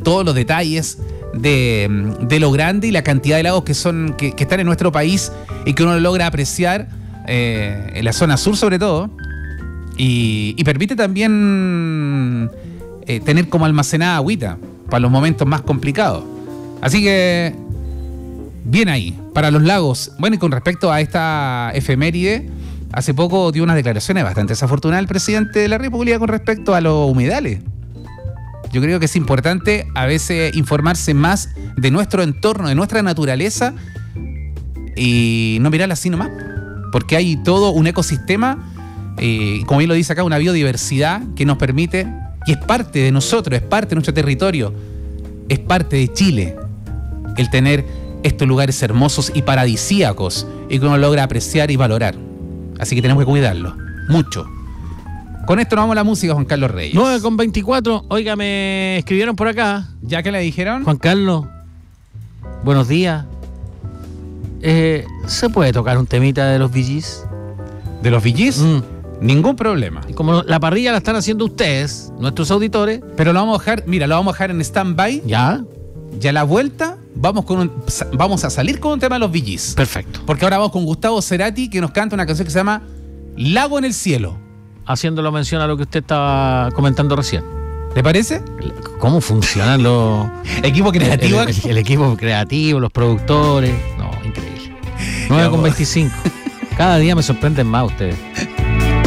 todos los detalles de lo grande y la cantidad de lagos que están en nuestro país y que uno logra apreciar en la zona sur sobre todo, y permite también tener como almacenada agüita para los momentos más complicados. Así que bien ahí, para los lagos. Bueno, y con respecto a esta efeméride, hace poco dio unas declaraciones bastante desafortunadas el presidente de la República con respecto a los humedales. Yo creo que es importante a veces informarse más de nuestro entorno, de nuestra naturaleza, y no mirarla así nomás, porque hay todo un ecosistema, como bien lo dice acá, una biodiversidad que nos permite, y es parte de nosotros, es parte de nuestro territorio, es parte de Chile, el tener estos lugares hermosos y paradisíacos y que uno logra apreciar y valorar. Así que tenemos que cuidarlo, mucho. Con esto nos vamos a la música, Juan Carlos Reyes. 9:24. Oiga, me escribieron por acá. ¿Ya que le dijeron? Juan Carlos, buenos días. ¿Se puede tocar un temita de los Bee Gees? ¿De los Bee Gees? Ningún problema. Y como la parrilla la están haciendo ustedes, nuestros auditores. Pero lo vamos a dejar, mira, lo vamos a dejar en stand-by. Ya. Y a la vuelta vamos a salir con un tema de los Bee Gees. Perfecto. Porque ahora vamos con Gustavo Cerati, que nos canta una canción que se llama Lago en el Cielo. Haciéndolo mención a lo que usted estaba comentando recién. ¿Le parece? ¿Cómo funcionan los equipo creativo? El equipo creativo, los productores. No, increíble. 9:25. Cada día me sorprenden más ustedes.